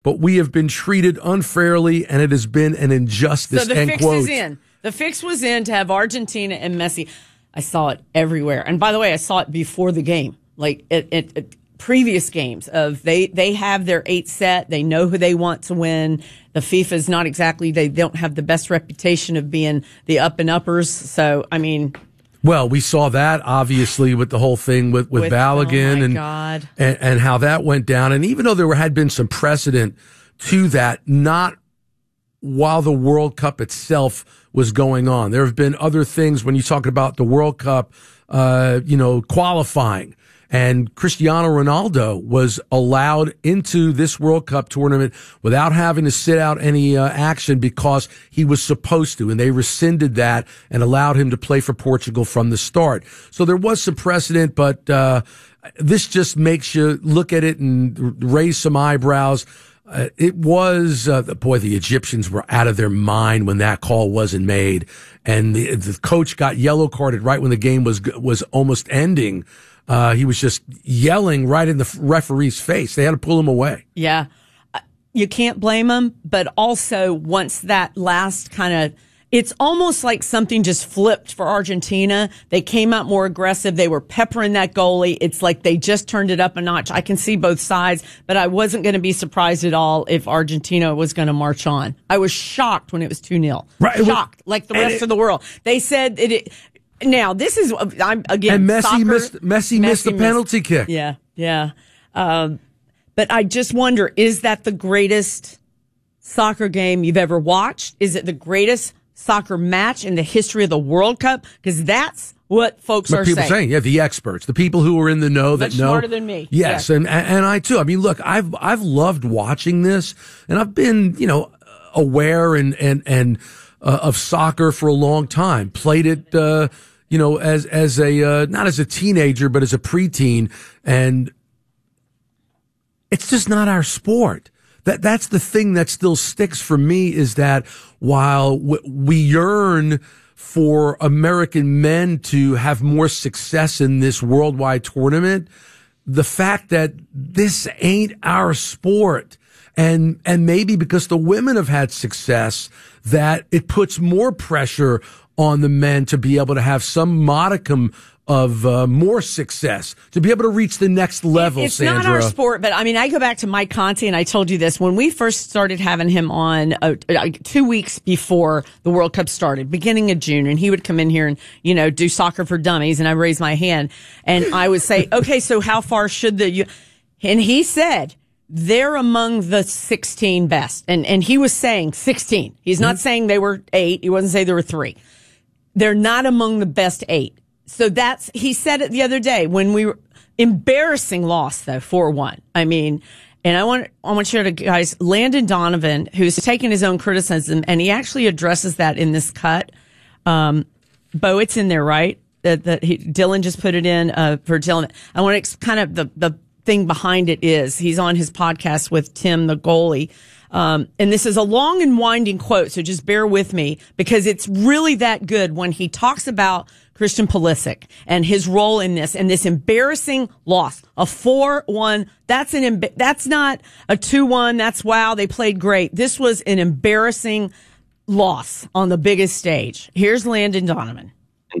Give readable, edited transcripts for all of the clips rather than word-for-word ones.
but we have been treated unfairly, and it has been an injustice. So the fix is in. The fix was in to have Argentina and Messi. I saw it everywhere. And by the way, I saw it before the game, like at previous games of they have their 8 set. They know who they want to win. The FIFA is not exactly, they don't have the best reputation of being the up and uppers. So, I mean. Well, we saw that obviously with the whole thing with Balogun and how that went down. And even though there had been some precedent to that, not while the World Cup itself was going on. There have been other things when you talk about the World Cup, qualifying. And Cristiano Ronaldo was allowed into this World Cup tournament without having to sit out any action because he was supposed to. And they rescinded that and allowed him to play for Portugal from the start. So there was some precedent, but this just makes you look at it and raise some eyebrows. It was, the Egyptians were out of their mind when that call wasn't made. And the coach got yellow carded right when the game was almost ending. He was just yelling right in the referee's face. They had to pull him away. Yeah. You can't blame him. But also, once that last kind of, it's almost like something just flipped for Argentina. They came out more aggressive. They were peppering that goalie. It's like they just turned it up a notch. I can see both sides, but I wasn't going to be surprised at all if Argentina was going to march on. I was shocked when it was 2-0. Right. Shocked, like the rest of the world. They said it. Now, this is, I'm again, and Messi soccer, missed the penalty kick. Yeah. But I just wonder, is that the greatest soccer game you've ever watched? Is it the greatest soccer match in the history of the World Cup? Because that's what folks are saying. Yeah, the experts, the people who are in the know that know. Smarter than me. Yes, yeah. and I too. I mean, look, I've loved watching this, and I've been, aware and of soccer for a long time. Played it, as a not as a teenager, but as a preteen, and it's just not our sport. That's the thing that still sticks for me, is that while we yearn for American men to have more success in this worldwide tournament, the fact that this ain't our sport, and maybe because the women have had success, that it puts more pressure on the men to be able to have some modicum of more success, to be able to reach the next level, it's Sandra. It's not our sport, but I mean, I go back to Mike Conti, and I told you this when we first started having him on 2 weeks before the World Cup started, beginning of June, and he would come in here and, do soccer for dummies, and I raised my hand, and I would say, okay, so how far should and he said, they're among the 16 best. And he was saying 16. He's not saying they were 8. He wasn't saying there were 3. They're not among the best 8. So he said it the other day when we were embarrassing loss though, 4-1. I mean, and I want you to guys, Landon Donovan, who's taken his own criticism, and he actually addresses that in this cut. Bo, it's in there, right? Dylan just put it in, for Dylan. I want to kind of the thing behind it is he's on his podcast with Tim, the goalie. And this is a long and winding quote, so just bear with me because it's really that good when he talks about Christian Pulisic and his role in this and this embarrassing loss, a 4-1. That's not a 2-1. That's wow. They played great. This was an embarrassing loss on the biggest stage. Here's Landon Donovan. In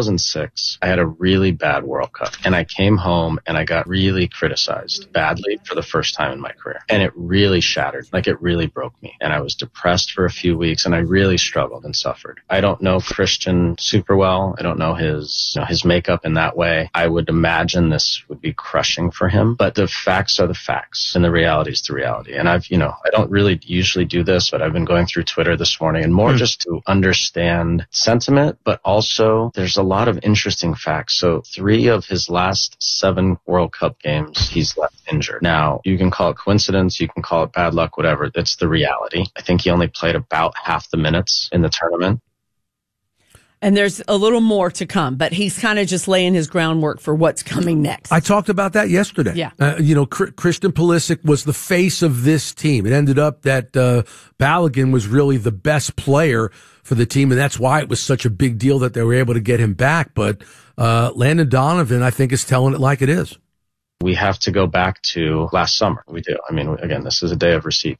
2006, I had a really bad World Cup, and I came home and I got really criticized badly for the first time in my career. And it really shattered, like it really broke me. And I was depressed for a few weeks, and I really struggled and suffered. I don't know Christian super well. I don't know his makeup in that way. I would imagine this would be crushing for him, but the facts are the facts, and the reality is the reality. And I don't really usually do this, but I've been going through Twitter this morning and more just to understand sentiment, but also there's a lot of interesting facts. So 3 of his last 7 World Cup games, he's left injured. Now, you can call it coincidence, you can call it bad luck, whatever. That's the reality. I think he only played about half the minutes in the tournament. And there's a little more to come, but he's kind of just laying his groundwork for what's coming next. I talked about that yesterday. Yeah. Christian Pulisic was the face of this team. It ended up that Balogun was really the best player for the team, and that's why it was such a big deal that they were able to get him back. But Landon Donovan, I think, is telling it like it is. We have to go back to last summer. We do. I mean, again, this is a day of receipts.